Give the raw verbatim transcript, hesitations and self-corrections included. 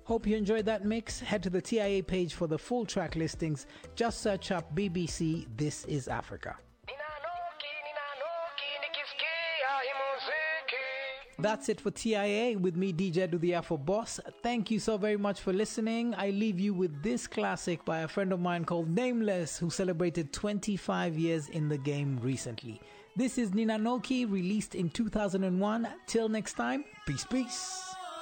Hope you enjoyed that mix. Head to the T I A page for the full track listings. Just search up B B C This Is Africa. That's it for T I A with me, D J Do the Afro Boss. Thank you so very much for listening. I leave you with this classic by a friend of mine called Nameless, who celebrated twenty-five years in the game recently. This is Nina Noki, released in two thousand one. Till next time, peace, peace.